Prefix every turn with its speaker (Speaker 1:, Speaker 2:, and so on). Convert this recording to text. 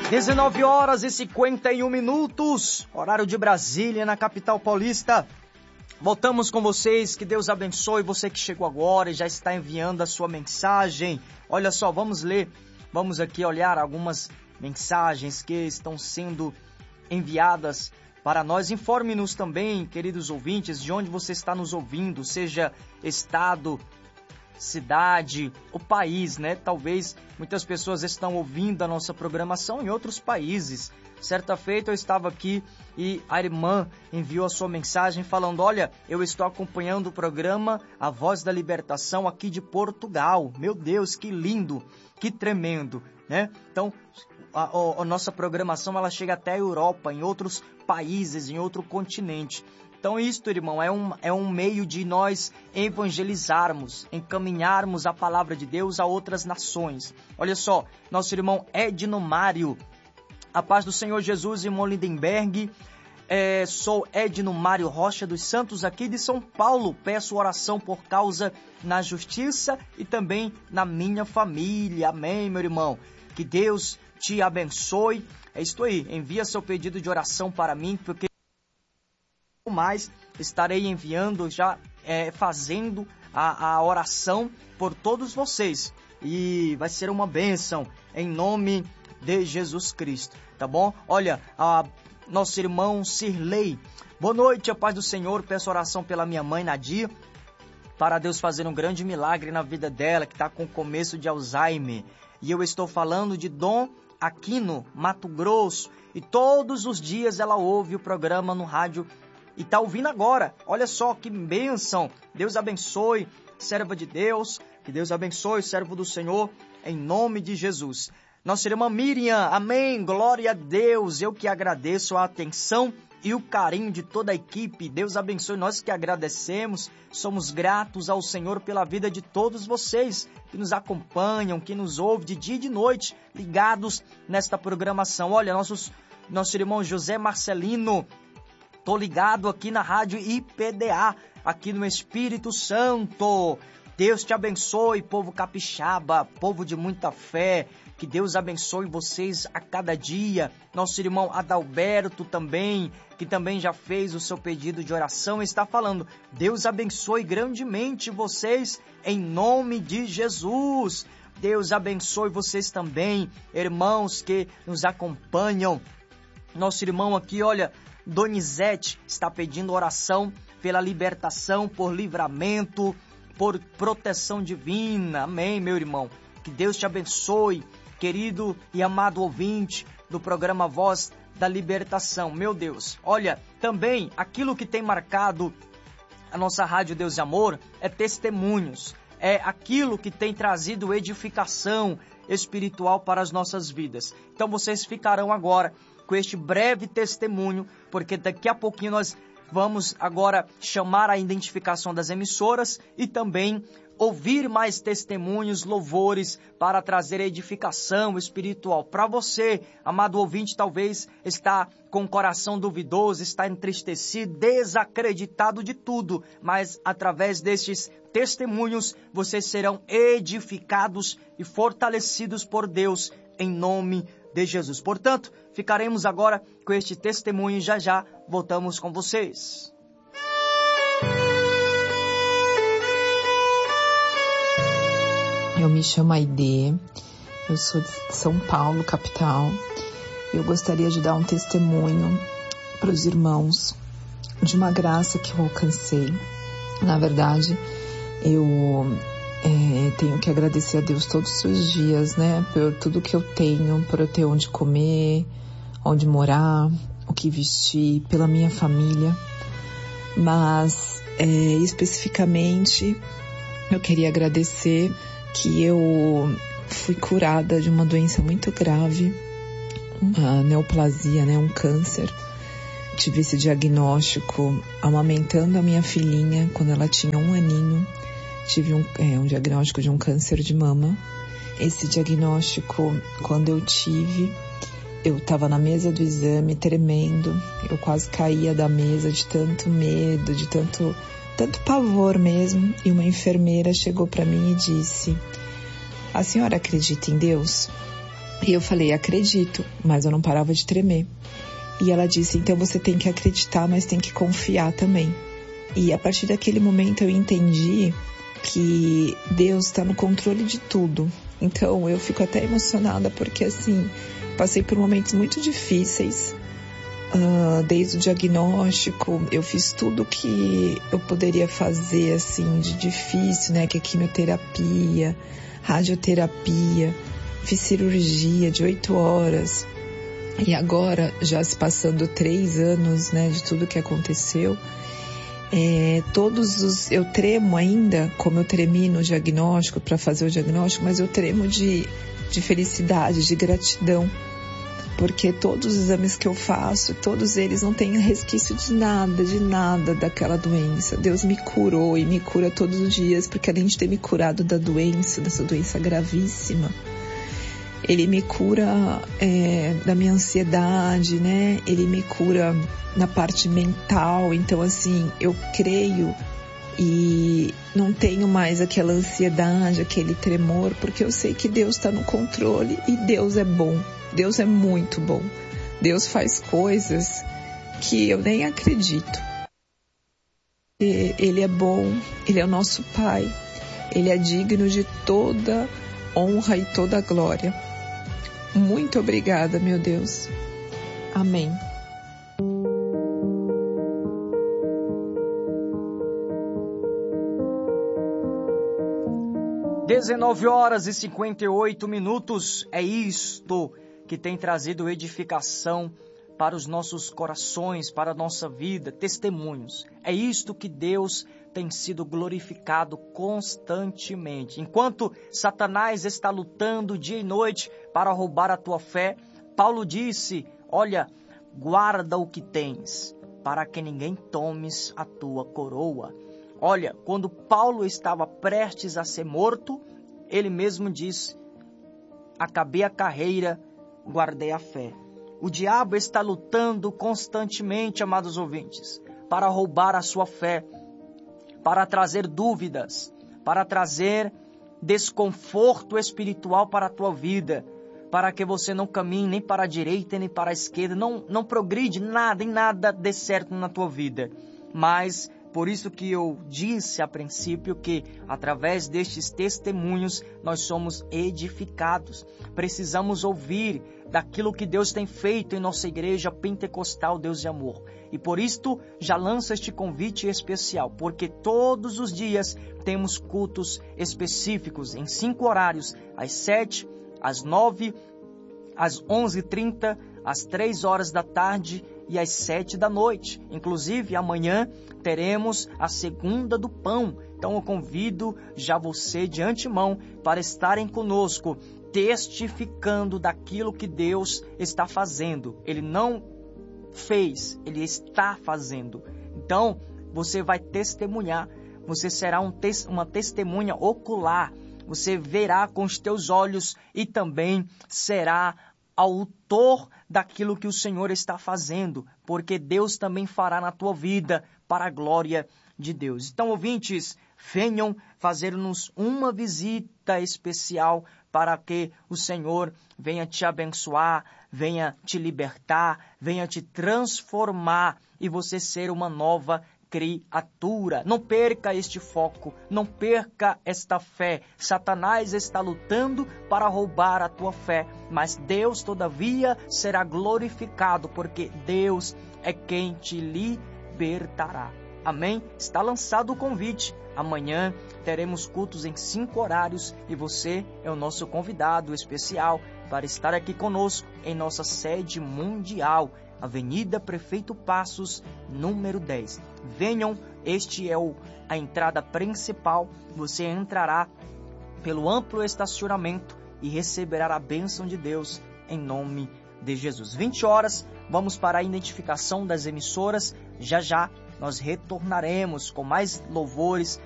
Speaker 1: 19 horas e 51 minutos, horário de Brasília, na capital paulista. Voltamos com vocês, que Deus abençoe você que chegou agora e já está enviando a sua mensagem. Olha só, vamos aqui olhar algumas mensagens que estão sendo enviadas para nós. Informe-nos também, queridos ouvintes, de onde você está nos ouvindo, seja estado, cidade, o país, né? Talvez muitas pessoas estão ouvindo a nossa programação em outros países. Certa feita eu estava aqui e a irmã enviou a sua mensagem falando: olha, eu estou acompanhando o programa A Voz da Libertação aqui de Portugal. Meu Deus, que lindo, que tremendo, né? Então, a nossa programação ela chega até a Europa, em outros países, em outro continente. Então isto, irmão, é um meio de nós evangelizarmos, encaminharmos a palavra de Deus a outras nações. Olha só, nosso irmão Edno Mário, a paz do Senhor Jesus, irmão Lindenberg. Sou Edno Mário Rocha dos Santos, aqui de São Paulo. Peço oração por causa na justiça e também na minha família. Amém, meu irmão. Que Deus te abençoe. É isto aí, envia seu pedido de oração para mim, porque mais estarei enviando, já fazendo a oração por todos vocês, e vai ser uma bênção em nome de Jesus Cristo, tá bom? Olha, nosso irmão Sirley, boa noite, a paz do Senhor. Peço oração pela minha mãe Nadia, para Deus fazer um grande milagre na vida dela, que está com começo de Alzheimer. E eu estou falando de Dom Aquino, Mato Grosso, e todos os dias ela ouve o programa no rádio e está ouvindo agora. Olha só que bênção. Deus abençoe, serva de Deus. Que Deus abençoe, servo do Senhor, em nome de Jesus. Nossa irmã Miriam, amém, glória a Deus. Eu que agradeço a atenção e o carinho de toda a equipe. Deus abençoe, nós que agradecemos. Somos gratos ao Senhor pela vida de todos vocês que nos acompanham, que nos ouvem de dia e de noite, ligados nesta programação. Olha, nosso irmão José Marcelino, tô ligado aqui na rádio IPDA, aqui no Espírito Santo. Deus te abençoe, povo capixaba, povo de muita fé. Que Deus abençoe vocês a cada dia. Nosso irmão Adalberto também, que também já fez o seu pedido de oração, está falando: Deus abençoe grandemente vocês em nome de Jesus. Deus abençoe vocês também, irmãos que nos acompanham. Nosso irmão aqui, olha, Donizete está pedindo oração pela libertação, por livramento, por proteção divina. Amém, meu irmão. Que Deus te abençoe, querido e amado ouvinte do programa Voz da Libertação. Meu Deus, olha, também aquilo que tem marcado a nossa Rádio Deus e Amor é testemunhos. É aquilo que tem trazido edificação espiritual para as nossas vidas. Então vocês ficarão agora com este breve testemunho, porque daqui a pouquinho nós vamos agora chamar a identificação das emissoras e também ouvir mais testemunhos, louvores, para trazer edificação espiritual para você, amado ouvinte. Talvez está com o coração duvidoso, está entristecido, desacreditado de tudo, mas através destes testemunhos vocês serão edificados e fortalecidos por Deus, em nome de Jesus. Portanto, ficaremos agora com este testemunho e já voltamos com vocês.
Speaker 2: Eu me chamo Aide, eu sou de São Paulo, capital. Eu gostaria de dar um testemunho para os irmãos de uma graça que eu alcancei. Na verdade, eu tenho que agradecer a Deus todos os dias, né? Por tudo que eu tenho, por eu ter onde comer, onde morar, o que vestir, pela minha família. Mas, especificamente, eu queria agradecer que eu fui curada de uma doença muito grave, uma neoplasia, né, um câncer. Tive esse diagnóstico amamentando a minha filhinha quando ela tinha 1 aninho. Tive um diagnóstico de um câncer de mama. Esse diagnóstico, quando eu tive, eu estava na mesa do exame tremendo. Eu quase caía da mesa de tanto medo, de tanto pavor mesmo. E uma enfermeira chegou para mim e disse: a senhora acredita em Deus? E eu falei, acredito, mas eu não parava de tremer. E ela disse, então você tem que acreditar, mas tem que confiar também. E a partir daquele momento eu entendi que Deus está no controle de tudo. Então eu fico até emocionada porque assim, passei por momentos muito difíceis. Desde o diagnóstico, eu fiz tudo que eu poderia fazer assim de difícil, né? Que é quimioterapia, radioterapia, fiz cirurgia de 8 horas. E agora, já se passando 3 anos, né, de tudo que aconteceu, eu tremo ainda, como eu tremi no diagnóstico, para fazer o diagnóstico, mas eu tremo de felicidade, de gratidão, porque todos os exames que eu faço, todos eles não têm resquício de nada daquela doença. Deus me curou e me cura todos os dias, porque além de ter me curado da doença, dessa doença gravíssima, Ele me cura da minha ansiedade, né? Ele me cura na parte mental. Então, assim, eu creio e não tenho mais aquela ansiedade, aquele tremor, porque eu sei que Deus está no controle e Deus é bom. Deus é muito bom. Deus faz coisas que eu nem acredito. Ele é bom, Ele é o nosso Pai. Ele é digno de toda honra e toda glória. Muito obrigada, meu Deus. Amém.
Speaker 1: (19h58). É isto que tem trazido edificação para os nossos corações, para a nossa vida, testemunhos. É isto que Deus tem sido glorificado constantemente. Enquanto Satanás está lutando dia e noite para roubar a tua fé, Paulo disse, olha, guarda o que tens, para que ninguém tomes a tua coroa. Olha, quando Paulo estava prestes a ser morto, ele mesmo disse, acabei a carreira, guardei a fé. O diabo está lutando constantemente, amados ouvintes, para roubar a sua fé, para trazer dúvidas, para trazer desconforto espiritual para a tua vida, para que você não caminhe nem para a direita nem para a esquerda, não progride nada, em nada dê certo na tua vida. Mas por isso que eu disse a princípio que através destes testemunhos nós somos edificados. Precisamos ouvir daquilo que Deus tem feito em nossa igreja pentecostal Deus de Amor. E por isto já lanço este convite especial, porque todos os dias temos cultos específicos em 5 horários, às 7, às 9, às 11h30, às 3 horas da tarde e às 7 da noite. Inclusive, amanhã teremos a segunda do pão. Então, eu convido já você de antemão para estarem conosco, testificando daquilo que Deus está fazendo. Ele não fez, Ele está fazendo. Então, você vai testemunhar. Você será uma testemunha ocular. Você verá com os teus olhos e também será autor daquilo que o Senhor está fazendo, porque Deus também fará na tua vida para a glória de Deus. Então, ouvintes, venham fazer-nos uma visita especial para que o Senhor venha te abençoar, venha te libertar, venha te transformar e você ser uma nova criatura. Não perca este foco, não perca esta fé. Satanás está lutando para roubar a tua fé, mas Deus, todavia, será glorificado, porque Deus é quem te libertará. Amém? Está lançado o convite. Amanhã teremos cultos em 5 horários e você é o nosso convidado especial para estar aqui conosco em nossa sede mundial, Avenida Prefeito Passos, número 10. Venham, este é a entrada principal. Você entrará pelo amplo estacionamento e receberá a bênção de Deus em nome de Jesus. 20 horas, vamos para a identificação das emissoras. Já nós retornaremos com mais louvores,